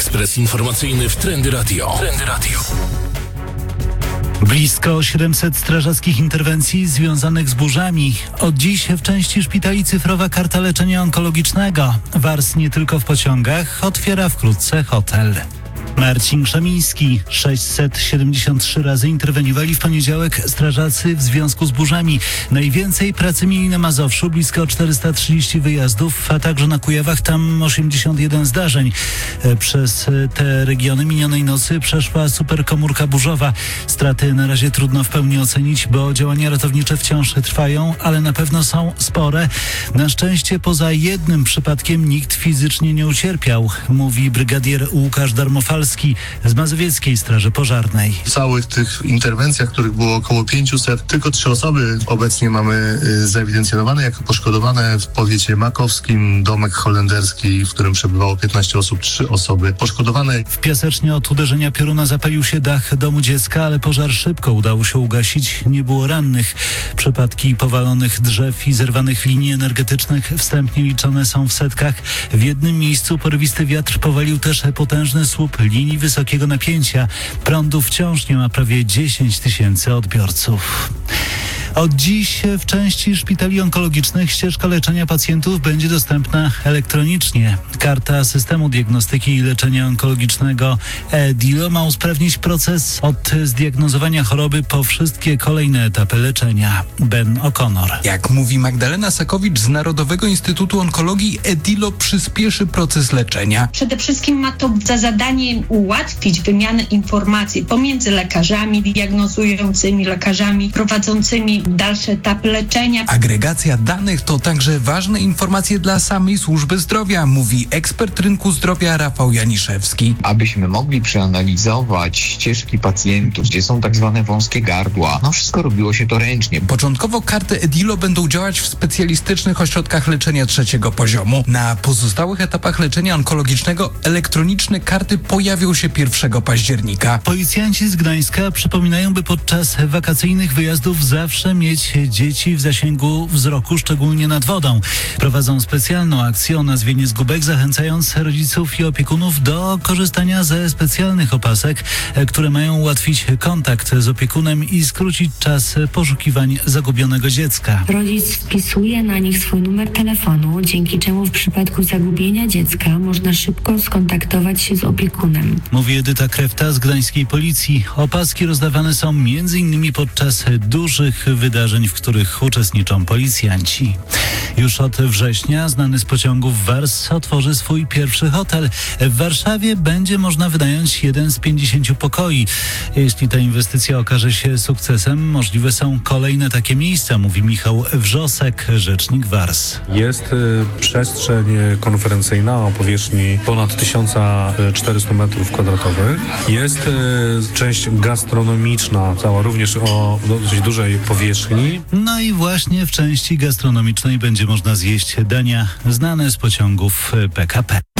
Ekspres informacyjny w Trendy Radio. Blisko 700 strażackich interwencji związanych z burzami. Od dziś w części szpitali cyfrowa karta leczenia onkologicznego. WARS nie tylko w pociągach, otwiera wkrótce hotel. Marcin Krzemiński. 673 razy interweniowali w poniedziałek strażacy w związku z burzami. Najwięcej pracy mieli na Mazowszu, blisko 430 wyjazdów, a także na Kujawach, tam 81 zdarzeń. Przez te regiony minionej nocy przeszła superkomórka burzowa. Straty na razie trudno w pełni ocenić, bo działania ratownicze wciąż trwają, ale na pewno są spore. Na szczęście poza jednym przypadkiem nikt fizycznie nie ucierpiał, mówi brygadier Łukasz Darmofalski z Mazowieckiej Straży Pożarnej. W całych tych interwencjach, których było około 500, tylko 3 osoby obecnie mamy zewidencjonowane jako poszkodowane. W powiecie makowskim domek holenderski, w którym przebywało 15 osób, 3 osoby poszkodowane. W Piasecznie od uderzenia pioruna zapalił się dach domu dziecka, ale pożar szybko udało się ugasić. Nie było rannych. Przypadki powalonych drzew i zerwanych linii energetycznych wstępnie liczone są w setkach. W jednym miejscu porywisty wiatr powalił też potężny słup linii wysokiego napięcia. Prądu wciąż nie ma prawie 10 tysięcy odbiorców. Od dziś w części szpitali onkologicznych ścieżka leczenia pacjentów będzie dostępna elektronicznie. Karta systemu diagnostyki i leczenia onkologicznego e-DILO ma usprawnić proces od zdiagnozowania choroby po wszystkie kolejne etapy leczenia. Ben O'Connor. Jak mówi Magdalena Sakowicz z Narodowego Instytutu Onkologii, e-DILO przyspieszy proces leczenia. Przede wszystkim ma to za zadanie ułatwić wymianę informacji pomiędzy lekarzami diagnozującymi, lekarzami prowadzącymi dalsze etapy leczenia. Agregacja danych to także ważne informacje dla samej służby zdrowia, mówi ekspert rynku zdrowia Rafał Janiszewski. Abyśmy mogli przeanalizować ścieżki pacjentów, gdzie są tak zwane wąskie gardła, wszystko robiło się to ręcznie. Początkowo karty e-DILO będą działać w specjalistycznych ośrodkach leczenia 3. poziomu. Na pozostałych etapach leczenia onkologicznego elektroniczne karty pojawią się 1 października. Policjanci z Gdańska przypominają, by podczas wakacyjnych wyjazdów zawsze mieć dzieci w zasięgu wzroku, szczególnie nad wodą. Prowadzą specjalną akcję o nazwie Niezgubek, zachęcając rodziców i opiekunów do korzystania ze specjalnych opasek, które mają ułatwić kontakt z opiekunem i skrócić czas poszukiwań zagubionego dziecka. Rodzic wpisuje na nich swój numer telefonu, dzięki czemu w przypadku zagubienia dziecka można szybko skontaktować się z opiekunem. Mówi Edyta Krefta z gdańskiej policji. Opaski rozdawane są m.in. podczas dużych wydarzeń, w których uczestniczą policjanci. Już od września znany z pociągów WARS otworzy swój pierwszy hotel. W Warszawie będzie można wynająć jeden z 50 pokoi. Jeśli ta inwestycja okaże się sukcesem, możliwe są kolejne takie miejsca, mówi Michał Wrzosek, rzecznik WARS. Jest przestrzeń konferencyjna o powierzchni ponad 1400 m2. Jest część gastronomiczna, cała również o dosyć dużej powierzchni. No i właśnie w części gastronomicznej będzie można zjeść dania znane z pociągów PKP.